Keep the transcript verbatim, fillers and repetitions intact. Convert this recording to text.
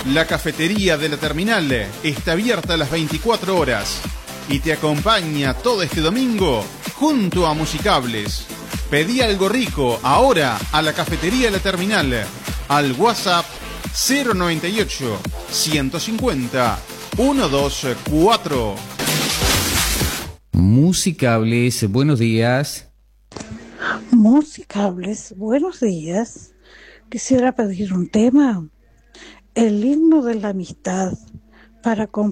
La cafetería de la terminal está abierta a las veinticuatro horas y te acompaña todo este domingo junto a Musicables. Pedí algo rico ahora a la cafetería de la terminal al WhatsApp cero noventa y ocho, ciento cincuenta, ciento veinticuatro. Musicables, buenos días. Musicables, buenos días. Quisiera pedir un tema, el himno de la amistad, para